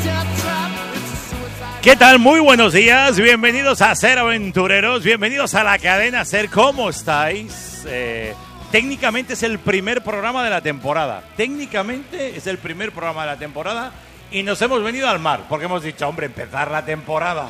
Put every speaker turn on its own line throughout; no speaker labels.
¿Qué tal? Muy buenos días, bienvenidos a Ser Aventureros, bienvenidos a la cadena Ser. ¿Cómo estáis? Técnicamente es el primer programa de la temporada. Técnicamente es el primer programa de la temporada y nos hemos venido al mar, porque hemos dicho, hombre, empezar la temporada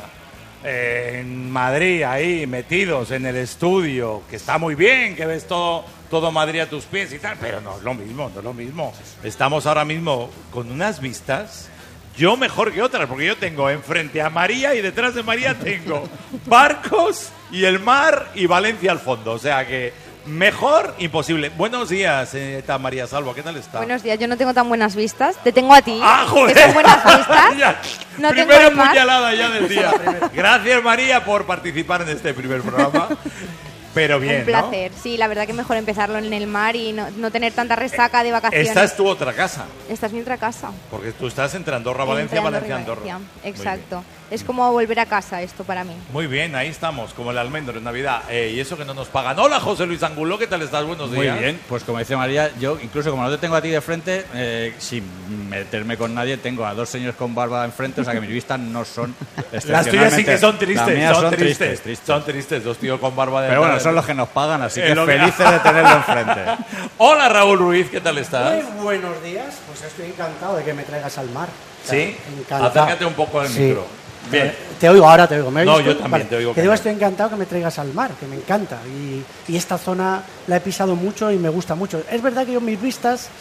en Madrid, ahí metidos en el estudio, que está muy bien, que ves todo Madrid a tus pies y tal, pero no es lo mismo, no es lo mismo. Estamos ahora mismo con unas vistas, yo mejor que otras, porque yo tengo enfrente a María y detrás de María tengo barcos y el mar y Valencia al fondo, o sea que mejor imposible. Buenos días, María Salvo, ¿qué tal está?
Buenos días, yo no tengo tan buenas vistas, te tengo a ti.
¡Ah, joder!
Que son buenas vistas.
Ya,
No
primera
tengo el mar.
puñalada ya del día. Gracias, María, por participar en este primer programa. Pero bien,
Un placer, ¿no? Sí, la verdad que mejor empezarlo en el mar y no tener tanta resaca de vacaciones.
Esta es tu otra casa.
Esta es mi otra casa.
Porque tú estás entre Andorra, Valencia, Valencia, Andorra.
Exacto. Es como volver a casa esto para mí.
Muy bien, ahí estamos, como el almendro en Navidad. Y eso que no nos pagan. Hola, José Luis Angulo, ¿qué tal estás? Buenos días.
Muy bien, pues como dice María, yo incluso como no te tengo a ti de frente, sin meterme con nadie, tengo a dos señores con barba enfrente, o sea que mis vistas no son
Las tuyas sí que son tristes.
Las mías
son
tristes.
Son tristes, dos tíos con barba de...
Pero bueno, son los que nos pagan, así que felices de tenerlo enfrente.
Hola, Raúl Ruiz, ¿qué tal estás?
Muy buenos días, pues estoy encantado de que me traigas al mar.
¿Sí?
Encantado.
Acércate un poco al micro. Bien.
Te oigo, ahora te oigo. ¿Me
No,
oyes
yo
tú?
también te oigo.
Te digo, estoy encantado que me traigas al mar, que me encanta. Y esta zona la he pisado mucho y me gusta mucho. Es verdad que yo mis vistas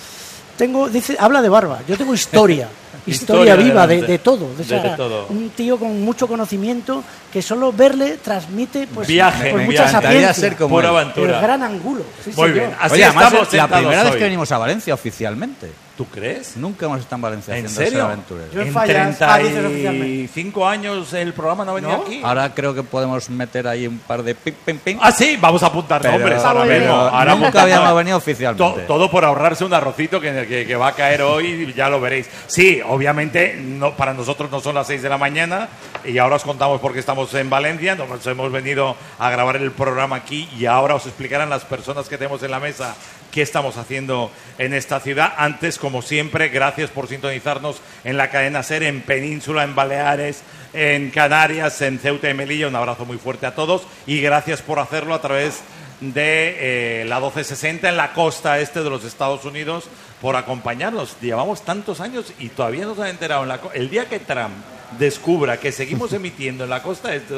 habla de barba, yo tengo historia. Historia viva de todo.
De todo.
Un tío con mucho conocimiento que solo verle transmite pues,
viaje,
pues mucha sapiencia.
Ser como
pura aventura.
El gran angulo. Sí,
muy
señor.
bien. Así
Oye, además
estamos
es la primera vez
hoy.
que venimos a Valencia oficialmente.
¿Tú crees?
Nunca hemos estado en Valencia
¿En
haciendo
serio?
Ser Aventureros.
Yo en
En
Fallas, dices oficialmente.
35 años el programa no ha venido
¿No?
aquí.
Ahora creo que podemos meter ahí un par de ping.
Ah, sí, vamos a apuntar nombres ahora
pero
mismo. Ahora
nunca
apuntamos.
habíamos venido oficialmente.
Todo por ahorrarse un arrocito que va a caer hoy, ya lo veréis. Sí, obviamente no, para nosotros no son las 6 de la mañana y ahora os contamos por qué estamos en Valencia. Nos hemos venido a grabar el programa aquí y ahora os explicarán las personas que tenemos en la mesa qué estamos haciendo en esta ciudad. Antes, como siempre, gracias por sintonizarnos en la cadena SER, en Península, en Baleares, en Canarias, en Ceuta y Melilla. Un abrazo muy fuerte a todos y gracias por hacerlo a través de la 1260 en la costa este de los Estados Unidos, por acompañarnos. Llevamos tantos años y todavía no se han enterado. El día que Trump descubra que seguimos emitiendo en la costa este